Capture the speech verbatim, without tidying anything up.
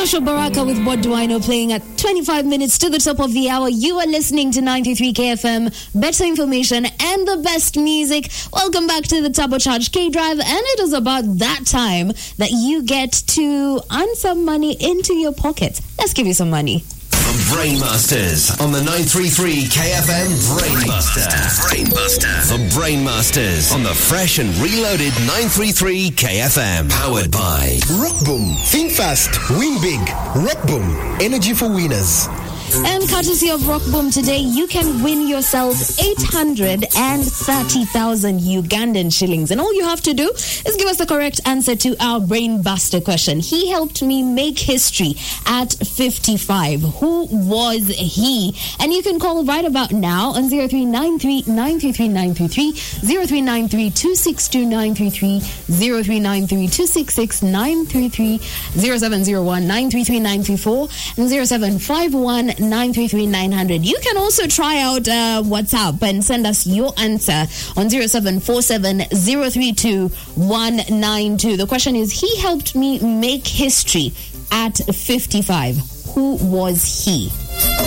Joshua Baraka with What Do I Know, playing at twenty-five minutes to the top of the hour. You are listening to ninety-three K F M, better information and the best music. Welcome back to the Turbocharged K-Drive, and it is about that time that you get to earn some money into your pocket. Let's give you some money. The Brainmasters on the nine thirty-three K F M Brainbuster. Brainbuster. The Brainmasters on the fresh and reloaded nine thirty-three K F M. Powered by Rockboom. Think fast. Win big. Rockboom. Energy for winners. And courtesy of Rockboom today, you can win yourself eight hundred thirty thousand Ugandan shillings. And all you have to do is give us the correct answer to our Brainbuster question. He helped me make history at fifty-five. Who was he? And you can call right about now on zero three nine three nine three three nine three three, zero three nine three two six two nine three three, zero three nine three two six six nine three three, zero seven zero one nine three three nine three four, and zero seven five one nine three three nine hundred. You can also try out uh, WhatsApp and send us your answer on zero seven four seven zero three two one nine two. The question is, he helped me make history at fifty-five. Who was he?